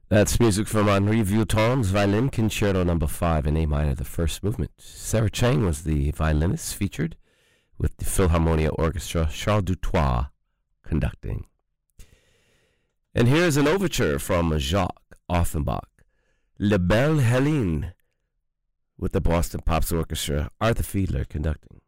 That's music from Henri Vieuxtemps' Violin Concerto No. 5 in A minor, the first movement. Sarah Chang was the violinist featured, with the Philharmonia Orchestra, Charles Dutoit conducting. And here's an overture from Jacques Offenbach, La Belle Helene, with the Boston Pops Orchestra, Arthur Fiedler conducting.